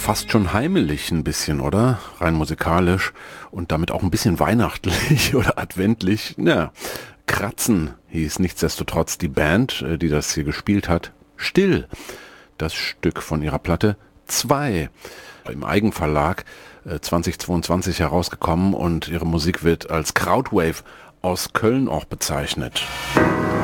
fast schon heimelig ein bisschen, oder? Rein musikalisch und damit auch ein bisschen weihnachtlich oder adventlich. Ja, Kratzen hieß nichtsdestotrotz die Band, die das hier gespielt hat. Still, das Stück von ihrer Platte 2 im Eigenverlag 2022 herausgekommen und ihre Musik wird als Krautwave aus Köln auch bezeichnet.